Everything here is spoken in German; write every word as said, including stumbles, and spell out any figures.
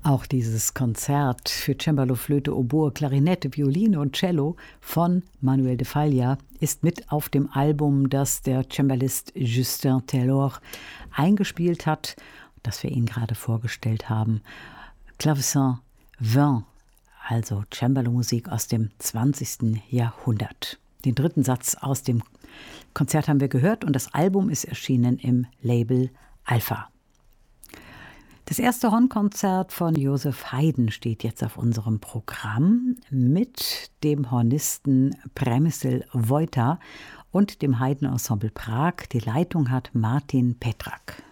Auch dieses Konzert für Cembalo, Flöte, Oboe, Klarinette, Violine und Cello von Manuel de Falla ist mit auf dem Album, das der Cembalist Justin Taylor eingespielt hat, das wir Ihnen gerade vorgestellt haben. Clavecin zwanzig, also Cembalo-Musik aus dem zwanzigsten Jahrhundert. Den dritten Satz aus dem Konzert haben wir gehört und das Album ist erschienen im Label Alpha. Das erste Hornkonzert von Joseph Haydn steht jetzt auf unserem Programm mit dem Hornisten Přemysl Vojta und dem Haydn Ensemble Prag. Die Leitung hat Martin Petrak.